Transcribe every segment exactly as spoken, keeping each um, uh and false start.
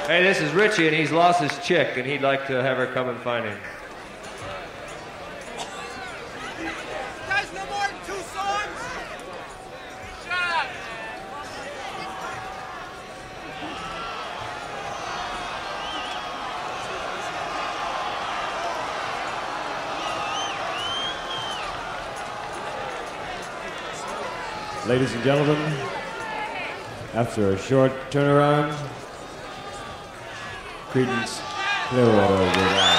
Hey, this is Richie, and he's lost his chick, and he'd like to have her come and find him. Guys, no more than two songs? Shut up! Ladies and gentlemen, after a short turnaround, Creedence Clearwater Revival.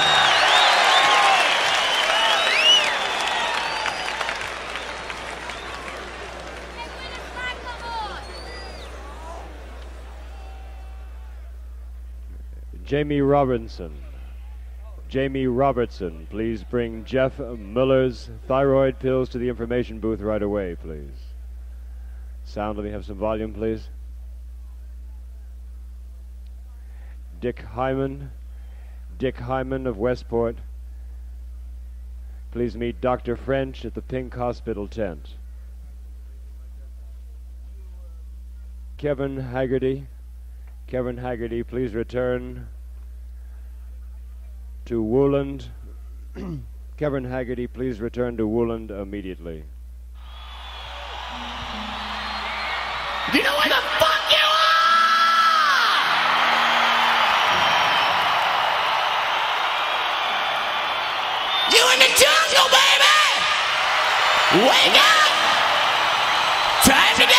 Jamie Robinson. Jamie Robertson, please bring Jeff Miller's thyroid pills to the information booth right away, please. Sound, let me have some volume, please. Dick Hyman. Dick Hyman of Westport. Please meet Doctor French at the Pink Hospital tent. Kevin Haggerty. Kevin Haggerty, please return to Wooland. Kevin Haggerty, please return to Wooland immediately.